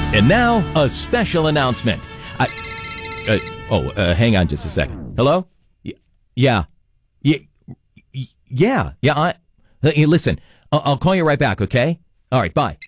And now, a special announcement. Hang on just a second. Hello? Yeah. Listen, I'll call you right back, okay? All right, bye.